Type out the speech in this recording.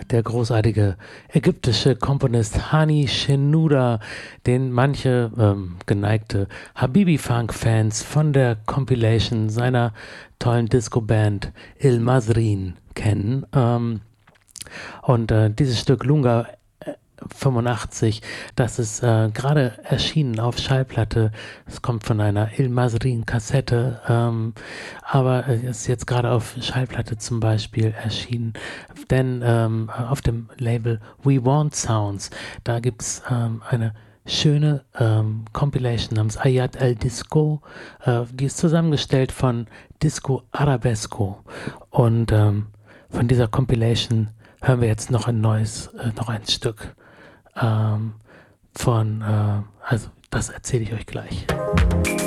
der großartige ägyptische Komponist Hani Shenouda, den manche geneigte Habibi-Funk-Fans von der Compilation seiner tollen Disco-Band Il Mazrin kennen. Dieses Stück Lunga 85, das ist gerade erschienen auf Schallplatte. Es kommt von einer Il Mazrin Kassette, aber ist jetzt gerade auf Schallplatte zum Beispiel erschienen, denn auf dem Label We Want Sounds, da gibt es eine schöne Compilation namens Ayat El Disco, die ist zusammengestellt von Disco Arabesco, und von dieser Compilation hören wir jetzt noch ein Stück. Also das erzähle ich euch gleich.